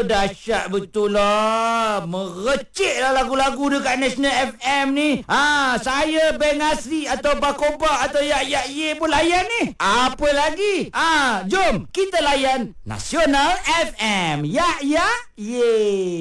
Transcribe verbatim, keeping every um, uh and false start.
dahsyat betul lah. Merecik lah lagu-lagu dekat National F M ni. Ha, saya Beng Asri atau Bakoba atau Yak Yak Ye pun layan ni. Apa lagi? Ha, jom kita layan Nasional F M. Yak Yak Ye.